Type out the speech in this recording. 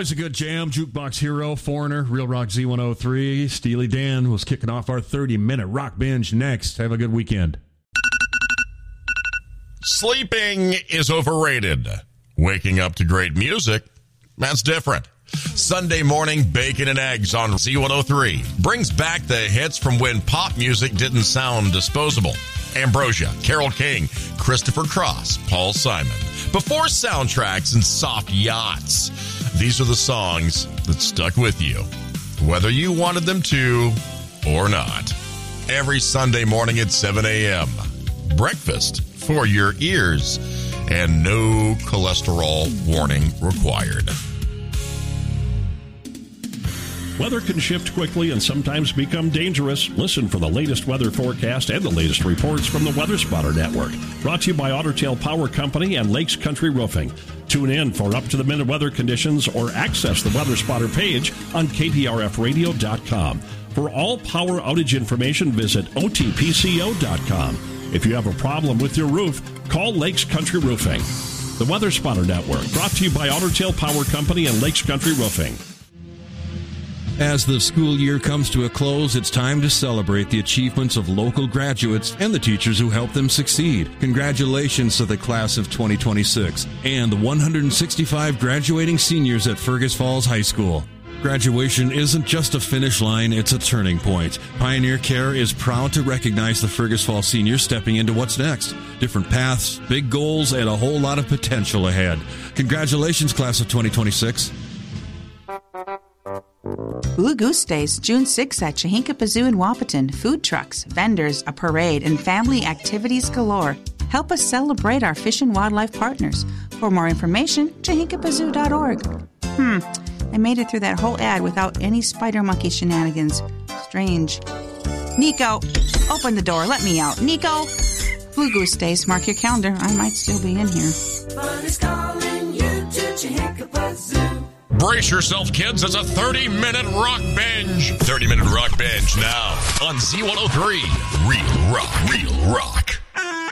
Always a good jam. Jukebox Hero, Foreigner, Real Rock Z103. Steely Dan was kicking off our 30-minute rock binge next. Have a good weekend. Sleeping is overrated. Waking up to great music, that's different. Sunday morning bacon and eggs on Z103 brings back the hits from when pop music didn't sound disposable. Ambrosia, Carole King, Christopher Cross, Paul Simon. Before soundtracks and soft yachts, these are the songs that stuck with you, whether you wanted them to or not. Every Sunday morning at 7 a.m. Breakfast for your ears, and no cholesterol warning required. Weather can shift quickly and sometimes become dangerous. Listen for the latest weather forecast and the latest reports from the Weather Spotter Network. Brought to you by Otter Tail Power Company and Lakes Country Roofing. Tune in for up-to-the-minute weather conditions or access the Weather Spotter page on KPRFradio.com. For all power outage information, visit OTPCO.com. If you have a problem with your roof, call Lakes Country Roofing. The Weather Spotter Network, brought to you by Otter Tail Power Company and Lakes Country Roofing. As the school year comes to a close, it's time to celebrate the achievements of local graduates and the teachers who helped them succeed. Congratulations to the class of 2026 and the 165 graduating seniors at Fergus Falls High School. Graduation isn't just a finish line, it's a turning point. Pioneer Care is proud to recognize the Fergus Falls seniors stepping into what's next. Different paths, big goals, and a whole lot of potential ahead. Congratulations, class of 2026. Blue Goose Days, June 6th at Chahinkapa Zoo in Wapaton. Food trucks, vendors, a parade, and family activities galore. Help us celebrate our fish and wildlife partners. For more information, chahinkapazoo.org. I made it through that whole ad without any spider monkey shenanigans. Strange. Nico, open the door. Let me out. Nico! Blue Goose Days, mark your calendar. I might still be in here. Fun is calling you to Chahinkapa Zoo. Brace yourself, kids. It's a 30-minute rock binge. 30-minute rock binge now on Z103. Real rock, real rock.